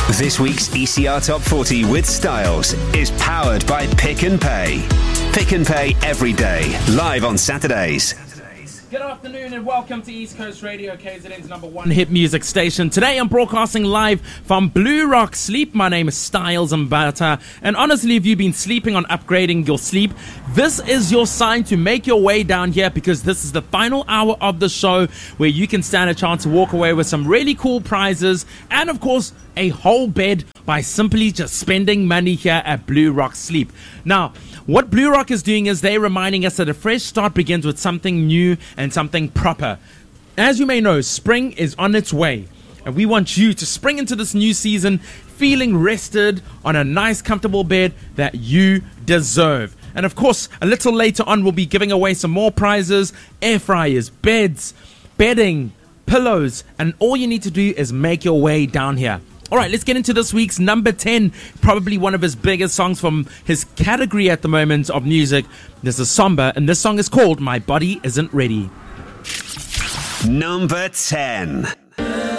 This week's ECR Top 40 with Styles is powered by Pick n Pay. Pick n Pay every day, live on Saturdays. Good afternoon and welcome to East Coast Radio, KZN's number one hit music station. Today I'm broadcasting live from Blue Rock Sleep. My name is Styles Mbata, and honestly, if you've been sleeping on upgrading your sleep, this is your sign to make your way down here, because this is the final hour of the show where you can stand a chance to walk away with some really cool prizes and, of course, a whole bed by simply just spending money here at Blue Rock Sleep. Now, what Blue Rock is doing is they're reminding us that a fresh start begins with something new and something proper. As you may know, spring is on its way, and we want you to spring into this new season feeling rested on a nice, comfortable bed that you deserve. And of course, a little later on, we'll be giving away some more prizes: air fryers, beds, bedding, pillows, and all you need to do is make your way down here. All right, let's get into this week's number 10, probably one of his biggest songs from his category at the moment of music. This is Somber, and this song is called My Body Isn't Ready. Number 10.